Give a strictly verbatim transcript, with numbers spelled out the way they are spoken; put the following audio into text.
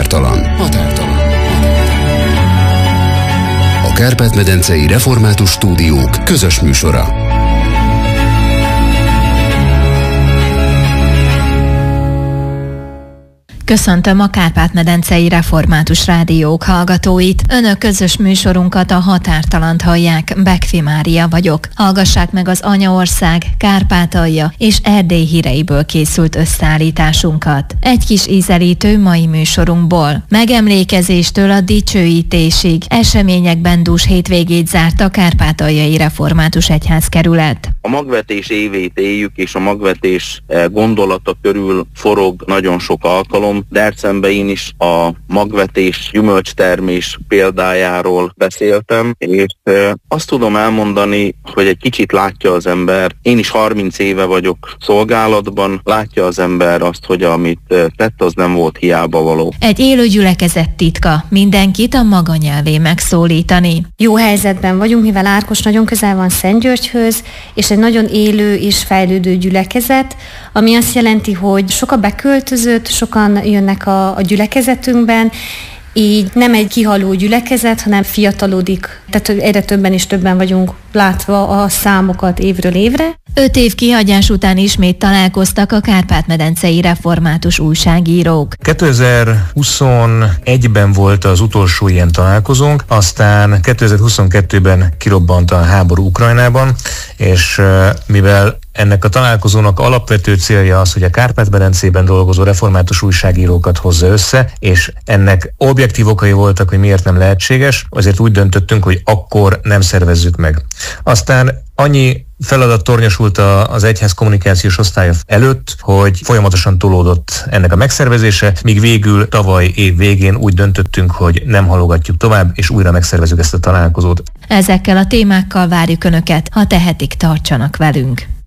Határtalan. Határtalan. A Kárpát-medencei Református Stúdiók közös műsora. Köszöntöm a Kárpát-medencei Református Rádiók hallgatóit. Önök közös műsorunkat, a Határtalant hallják. Bekfi Mária vagyok. Hallgassák meg az Anyaország, Kárpátalja és Erdély híreiből készült összeállításunkat. Egy kis ízelítő mai műsorunkból. Megemlékezéstől a dicsőítésig eseményekben dús hétvégét zárt a Kárpátaljai Református Egyházkerület. A magvetés évét éljük, és a magvetés gondolata körül forog nagyon sok alkalom. Debrecenben én is a magvetés, gyümölcstermés példájáról beszéltem, és azt tudom elmondani, hogy egy kicsit látja az ember, én is harminc éve vagyok szolgálatban, látja az ember azt, hogy amit tett, az nem volt hiába való. Egy élő gyülekezet titka, mindenkit a maga nyelvén megszólítani. Jó helyzetben vagyunk, mivel Árkos nagyon közel van Szentgyörgyhöz, és egy nagyon élő és fejlődő gyülekezet, ami azt jelenti, hogy sok a beköltözött, sokan jönnek a, a gyülekezetünkben, így nem egy kihaló gyülekezet, hanem fiatalodik. Tehát egyre többen és többen vagyunk látva a számokat évről évre. Öt év kihagyás után ismét találkoztak a Kárpát-medencei református újságírók. kétezer-huszonegyben volt az utolsó ilyen találkozónk, aztán kétezer-huszonkettőben kirobbant a háború Ukrajnában, és mivel ennek a találkozónak alapvető célja az, hogy a Kárpát-medencében dolgozó református újságírókat hozza össze, és ennek objektív okai voltak, hogy miért nem lehetséges, azért úgy döntöttünk, hogy akkor nem szervezzük meg. Aztán annyi feladat tornyosult az egyház kommunikációs osztálya előtt, hogy folyamatosan tolódott ennek a megszervezése, míg végül tavaly év végén úgy döntöttünk, hogy nem halogatjuk tovább, és újra megszervezzük ezt a találkozót. Ezekkel a témákkal várjuk Önöket, ha tehetik, tartsanak velünk.